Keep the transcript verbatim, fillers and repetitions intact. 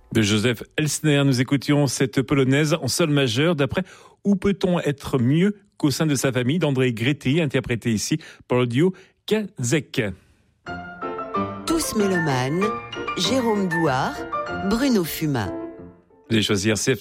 De Joseph Elsner, nous écoutions cette polonaise en sol majeur d'après Où peut-on être mieux qu'au sein de sa famille d'André Gréty, interprété ici par le duo Kazek. Tous mélomanes, Jérôme Douard, Bruno Fumat. Vous allez choisir C F